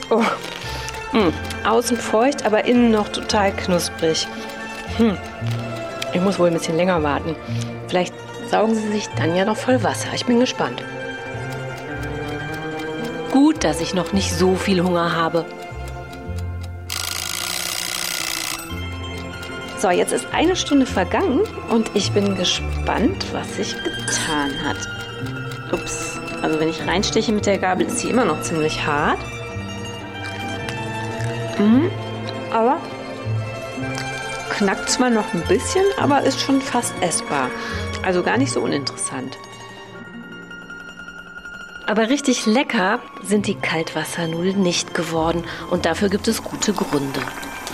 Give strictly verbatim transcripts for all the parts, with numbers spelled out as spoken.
Oh, hm. Außen feucht, aber innen noch total knusprig. Hm. Ich muss wohl ein bisschen länger warten. Vielleicht saugen sie sich dann ja noch voll Wasser. Ich bin gespannt. Gut, dass ich noch nicht so viel Hunger habe. So, jetzt ist eine Stunde vergangen und ich bin gespannt, was sich getan hat. Ups, also wenn ich reinsteche mit der Gabel, ist sie immer noch ziemlich hart. Mhm, aber knackt zwar noch ein bisschen, aber ist schon fast essbar. Also gar nicht so uninteressant. Aber richtig lecker sind die Kaltwassernudeln nicht geworden und dafür gibt es gute Gründe.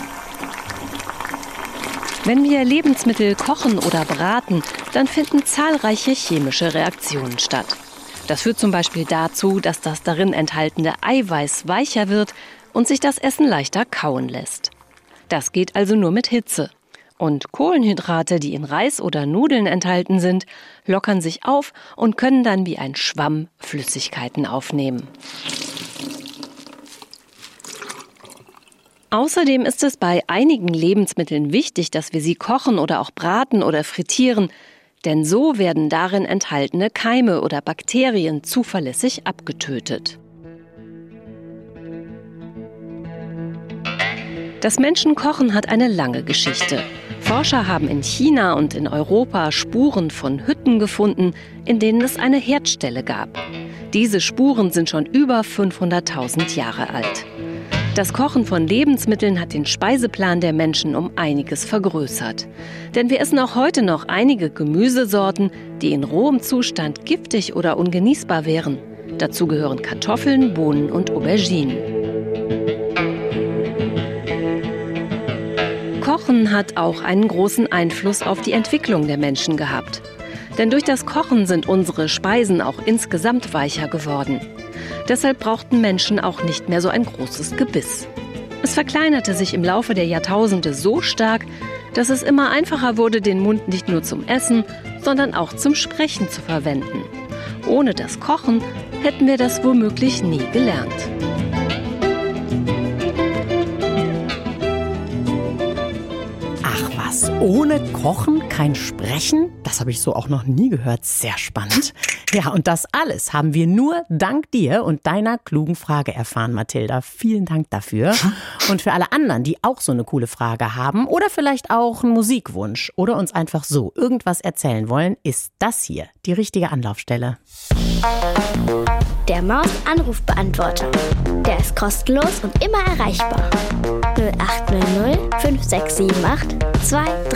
Wenn wir Lebensmittel kochen oder braten, dann finden zahlreiche chemische Reaktionen statt. Das führt zum Beispiel dazu, dass das darin enthaltene Eiweiß weicher wird und sich das Essen leichter kauen lässt. Das geht also nur mit Hitze. Und Kohlenhydrate, die in Reis oder Nudeln enthalten sind, lockern sich auf und können dann wie ein Schwamm Flüssigkeiten aufnehmen. Außerdem ist es bei einigen Lebensmitteln wichtig, dass wir sie kochen oder auch braten oder frittieren, denn so werden darin enthaltene Keime oder Bakterien zuverlässig abgetötet. Das Menschenkochen hat eine lange Geschichte. Forscher haben in China und in Europa Spuren von Hütten gefunden, in denen es eine Herdstelle gab. Diese Spuren sind schon über fünfhunderttausend Jahre alt. Das Kochen von Lebensmitteln hat den Speiseplan der Menschen um einiges vergrößert. Denn wir essen auch heute noch einige Gemüsesorten, die in rohem Zustand giftig oder ungenießbar wären. Dazu gehören Kartoffeln, Bohnen und Auberginen. Kochen hat auch einen großen Einfluss auf die Entwicklung der Menschen gehabt. Denn durch das Kochen sind unsere Speisen auch insgesamt weicher geworden. Deshalb brauchten Menschen auch nicht mehr so ein großes Gebiss. Es verkleinerte sich im Laufe der Jahrtausende so stark, dass es immer einfacher wurde, den Mund nicht nur zum Essen, sondern auch zum Sprechen zu verwenden. Ohne das Kochen hätten wir das womöglich nie gelernt. Ohne Kochen kein Sprechen? Das habe ich so auch noch nie gehört. Sehr spannend. Ja, und das alles haben wir nur dank dir und deiner klugen Frage erfahren, Mathilda. Vielen Dank dafür. Und für alle anderen, die auch so eine coole Frage haben oder vielleicht auch einen Musikwunsch oder uns einfach so irgendwas erzählen wollen, ist das hier die richtige Anlaufstelle. Der Maus-Anrufbeantworter. Der ist kostenlos und immer erreichbar. null acht null null fünf sechs sieben acht zwei drei